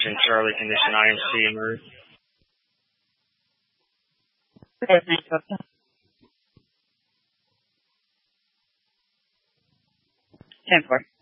condition, Charlie condition, IMC emerge. Okay, thanks, Doctor. 10-4.